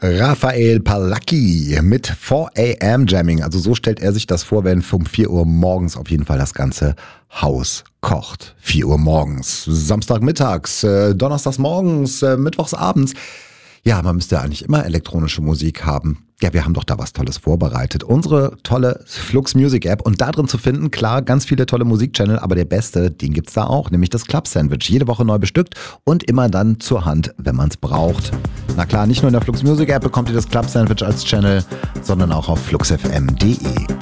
Raphael Palacki mit 4 AM Jamming. Also so stellt er sich das vor, wenn um 4 Uhr morgens auf jeden Fall das ganze Haus kocht. 4 Uhr morgens, Samstagmittags, Donnerstags morgens, Mittwochs abends. Ja, man müsste eigentlich immer elektronische Musik haben. Ja, wir haben doch da was Tolles vorbereitet. Unsere tolle Flux Music App und da drin zu finden, klar, ganz viele tolle Musikchannel, aber der beste, den gibt's da auch, nämlich das Club Sandwich. Jede Woche neu bestückt und immer dann zur Hand, wenn man's braucht. Na klar, nicht nur in der Flux Music App bekommt ihr das Club Sandwich als Channel, sondern auch auf fluxfm.de.